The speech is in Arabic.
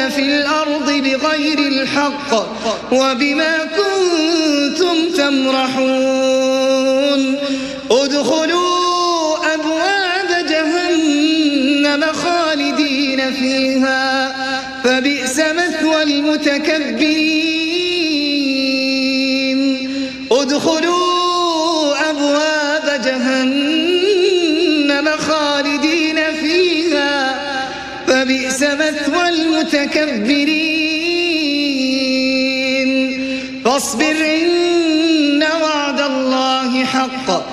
تفسدون في الأرض بغير الحق وبما كنتم تمرحون ادخلوا أبواب جهنم خالدين فيها فبئس مثوى المتكبرين ادخلوا أبواب جهنم خالدين فيها فبئس مثوى المتكبرين فاصبر إن وعد الله حق